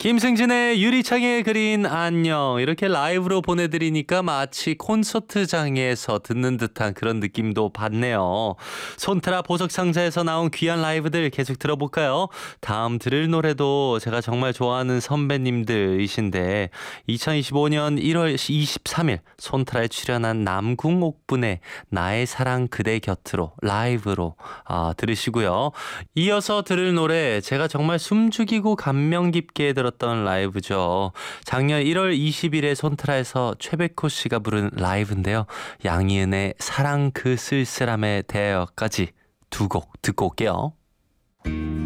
김승진의 유리창에 그린 안녕 이렇게 라이브로 보내드리니까 마치 콘서트장에서 듣는 듯한 그런 느낌도 받네요. 손트라 보석상자에서 나온 귀한 라이브들 계속 들어볼까요? 다음 들을 노래도 제가 정말 좋아하는 선배님들이신데 2025년 1월 23일 손트라에 출연한 남궁옥분의 나의 사랑 그대 곁으로 라이브로 들으시고요. 이어서 들을 노래 제가 정말 숨죽이고 감명 깊게 들었던 라이브죠. 작년 1월 20일에 손트라에서 최백호 씨가 부른 라이브인데요. 양희은의 사랑 그 쓸쓸함에 대하여까지 두 곡 듣고 올게요.